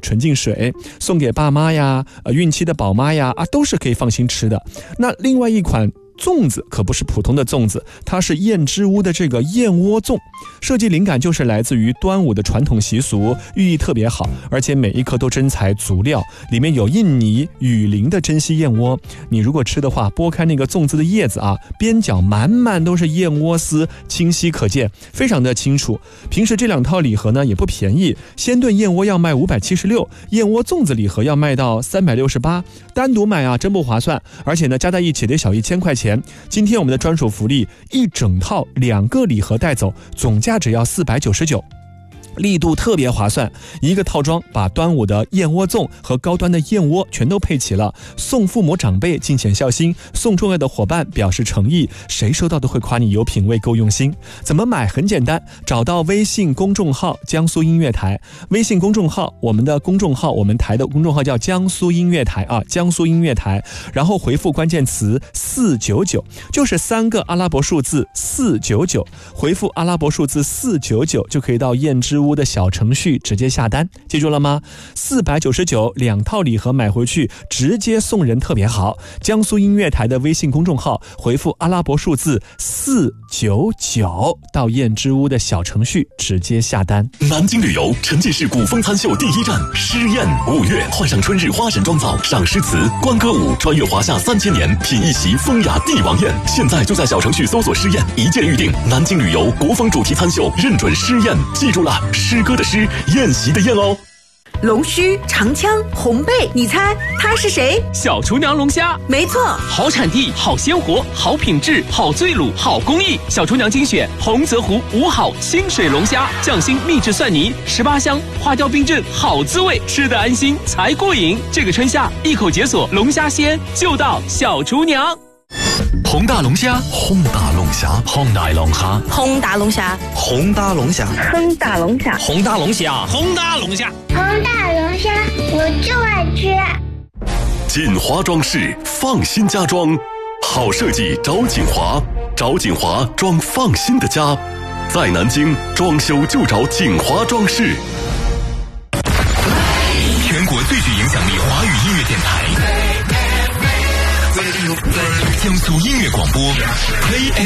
纯净水，送给爸妈呀、孕期的宝妈呀都是可以放心吃的。那另外一款粽子可不是普通的粽子，它是燕之屋的这个燕窝粽，设计灵感就是来自于端午的传统习俗，寓意特别好，而且每一颗都真材足料，里面有印尼雨林的珍稀燕窝。你如果吃的话，剥开那个粽子的叶子边角满满都是燕窝丝，清晰可见，非常的清楚。平时这2套礼盒呢也不便宜，鲜炖燕窝要卖576，燕窝粽子礼盒要卖到368，单独买真不划算，而且呢加在一起得小1000块钱。今天我们的专属福利，一整套2个礼盒带走，总价只要499，力度特别划算。一个套装把端午的燕窝粽和高端的燕窝全都配齐了，送父母长辈尽显孝心，送重要的伙伴表示诚意，谁收到都会夸你有品味够用心。怎么买很简单，找到微信公众号江苏音乐台，微信公众号，我们台的公众号叫江苏音乐台江苏音乐台，然后回复关键词499，就是3个阿拉伯数字499，回复阿拉伯数字499就可以到燕之屋的小程序直接下单，记住了吗？499 2套礼盒买回去直接送人，特别好。江苏音乐台的微信公众号回复阿拉伯数字499到燕之屋的小程序直接下单。 南京旅游沉浸式古风餐秀第一站诗宴，5月换上春日花神妆造，赏诗词，观歌舞，穿越华夏3000年，品一席风雅帝王宴。现在就在小程序搜索诗宴，一键预定。南京旅游国风主题餐秀认准诗宴，记住了，诗歌的诗，宴席的宴哦。 龙须、长枪、红背，你猜他是谁？ 小厨娘龙虾， 没错， 好产地，好鲜活，好品质，好醉卤，好工艺。小厨娘精选洪泽湖5好清水龙虾，匠心秘制蒜泥，18香，花雕冰镇，好滋味，吃得安心才过瘾。这个春夏一口解锁龙虾鲜，就到小厨娘。 宏大龙虾，宏大龙虾，宏大龙虾， 轰大龙虾， 宏大龙虾， 轰大龙虾， 宏大龙虾，宏大龙虾， 宏大龙虾，我就爱吃。 锦华装饰，放心家装，好设计找锦华，找锦华装放心的家。在南京装修就找锦华装饰。全国最具影响力华语音乐电台，江苏音乐广播 Play